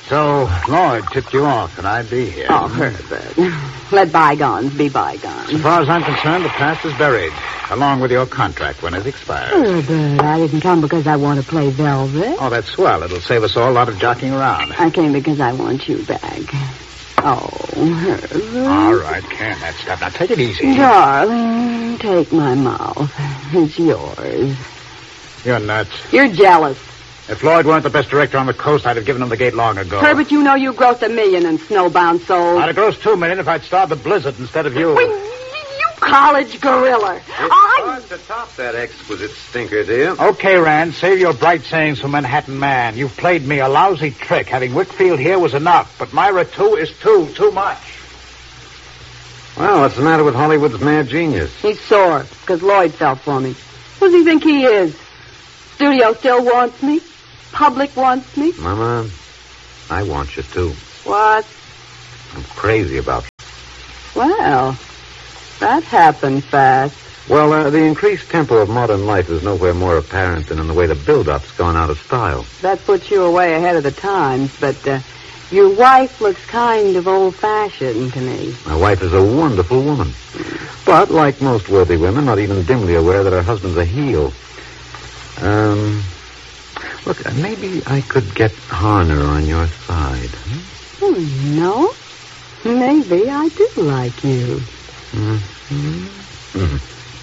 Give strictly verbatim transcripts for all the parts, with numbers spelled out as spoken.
So, Lloyd tipped you off that I'd be here. Oh, Herbert. Let bygones be bygones. As far as I'm concerned, the past is buried, along with your contract when it expires. Herbert, I didn't come because I want to play Velvet. Oh, that's swell. It'll save us all a lot of jockeying around. I came because I want you back. Oh, Herbert. All right, can that stuff. Now, take it easy. Darling, take my mouth. It's yours. You're nuts. You're jealous. If Lloyd weren't the best director on the coast, I'd have given him the gate long ago. Herbert, you know you grossed a million in snowbound souls. I'd have grossed two million if I'd starved the blizzard instead of you. Well, you college gorilla. It's I... hard to top that exquisite stinker, dear. Okay, Rand, save your bright sayings for Manhattan Man. You've played me a lousy trick. Having Wickfield here was enough, but Myra, too, is too, too much. Well, what's the matter with Hollywood's mad genius? He's sore because Lloyd fell for me. Who does he think he is? Studio still wants me. Public wants me. Mama, I want you, too. What? I'm crazy about you. Well, that happened fast. Well, uh, the increased tempo of modern life is nowhere more apparent than in the way the build-up's gone out of style. That puts you way ahead of the times, but uh, your wife looks kind of old-fashioned to me. My wife is a wonderful woman. But, like most worthy women, not even dimly aware that her husband's a heel. Um... Look, maybe I could get Harner on your side. Hmm? Oh, no. Maybe I do like you. Mm-hmm. Mm.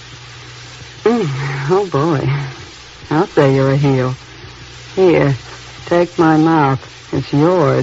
Mm, oh, boy. I'll say you're a heel. Here, take my mouth. It's yours.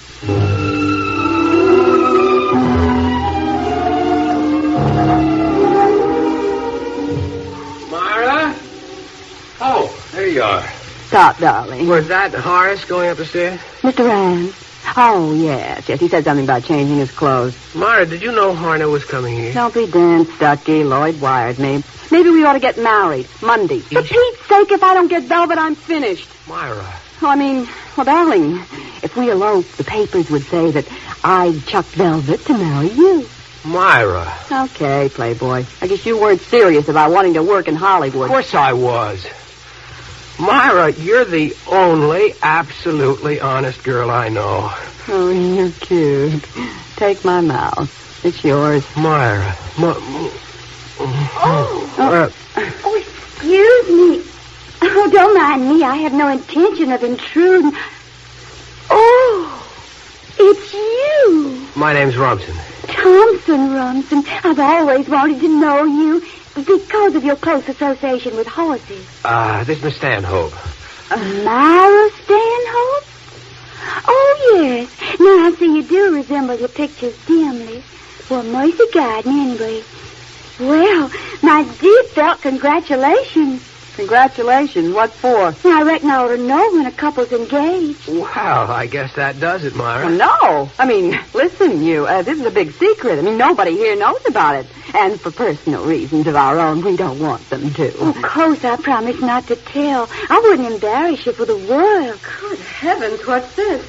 Myra? Oh, there you are. Stop, darling. Was that Horace going up the stairs? Mister Rand. Oh, yes, yes. He said something about changing his clothes. Myra, did you know Harner was coming here? Don't be damn stucky. Lloyd wired me. Maybe we ought to get married Monday. For Pete's sake, if I don't get Velvet, I'm finished. Myra. Oh, I mean, well, darling, if we elope, the papers would say that I'd chuck Velvet to marry you. Myra. Okay, Playboy. I guess you weren't serious about wanting to work in Hollywood. Of course I was. Myra, you're the only absolutely honest girl I know. Oh, you're cute. Take my mouth. It's yours. Myra. Ma- oh. Uh, oh, excuse me. Oh, don't mind me. I have no intention of intruding. Oh, it's you. My name's Rumson. Thompson Rumson. I've always wanted to know you. Because of your close association with horses. Ah, uh, this is Miss Stanhope. Uh, Myra Stanhope? Oh, yes. Now, I see you do resemble your pictures dimly. Well, mercy guide me anyway. Well, my dear felt congratulations. Congratulations. What for? I reckon I ought to know when a couple's engaged. Well, I guess that does it, Myra. Well, no. I mean, listen, you. Uh, this is a big secret. I mean, nobody here knows about it. And for personal reasons of our own, we don't want them to. Of course, I promise not to tell. I wouldn't embarrass you for the world. Good heavens, what's this?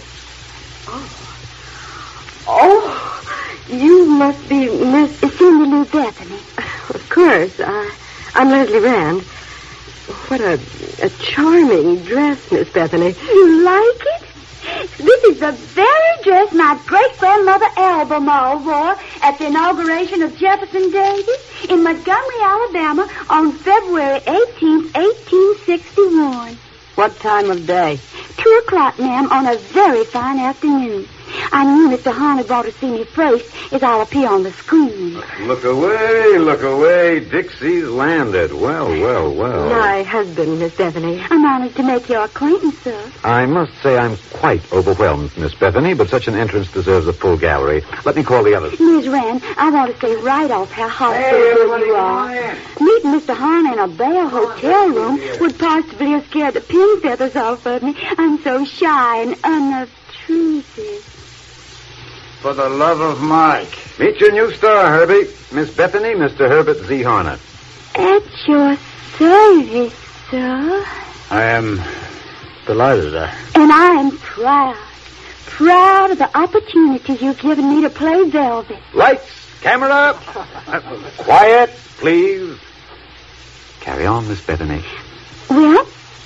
Oh. Oh, you must be Miss Cindy Lou Bethany. Of course. Uh, I'm Leslie Rand. What a, a charming dress, Miss Bethany. You like it? This is the very dress my great-grandmother Albemarle wore at the inauguration of Jefferson Davis in Montgomery, Alabama on February eighteenth, eighteen sixty-one. What time of day? Two o'clock, ma'am, on a very fine afternoon. I knew Mister Harner brought to see me first, as I'll appear on the screen. Look away, look away. Dixie's landed. Well, well, well. My husband, Miss Bethany. I'm honored to make your acquaintance, sir. I must say I'm quite overwhelmed, Miss Bethany, but such an entrance deserves a full gallery. Let me call the others. Miss Rand, I want to say right off how hospitable you are. Meeting Mister Harner in a bare hotel room would possibly have scared the pin feathers off of me. I'm so shy and unobtrusive. For the love of Mike. Meet your new star, Herbie. Miss Bethany, Mister Herbert Z. Harner. At your service, sir. I am delighted. Uh... And I am proud. Proud of the opportunity you've given me to play Velvet. Lights, camera. uh, quiet, please. Carry on, Miss Bethany. Well,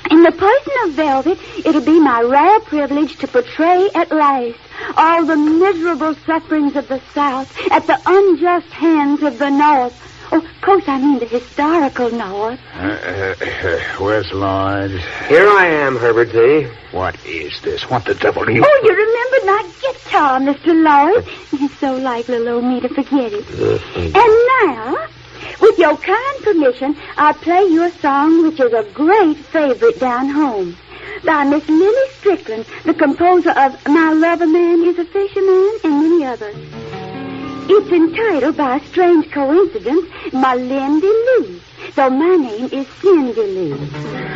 In the person of Velvet, it'll be my rare privilege to portray at last all the miserable sufferings of the South at the unjust hands of the North. Oh, of course, I mean the historical North. Uh, uh, uh, where's Lloyd? Here I am, Herbert Z. What is this? What the devil are you... Oh, you remembered my guitar, Mister Lloyd. It's so like little old me to forget it. And now, with your kind permission, I'll play you a song which is a great favorite down home. By Miss Lily Strickland, the composer of My Lover Man is a Fisherman and many others. It's entitled, by a strange coincidence, My Lindy Lou, though my name is Cindy Lou.